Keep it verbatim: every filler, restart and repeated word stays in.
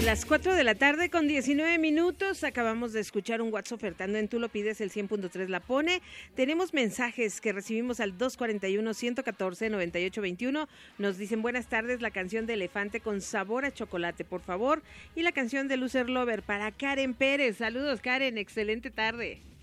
Las cuatro de la tarde con diecinueve minutos, acabamos de escuchar un WhatsApp ofertando en Tú lo pides, el cien punto tres la pone. Tenemos mensajes que recibimos al dos cuarenta y uno, ciento catorce, noventa y ocho veintiuno. Nos dicen buenas tardes, la canción de Elefante con sabor a chocolate, por favor. Y la canción de Loser Lover para Karen Pérez. Saludos, Karen, excelente tarde.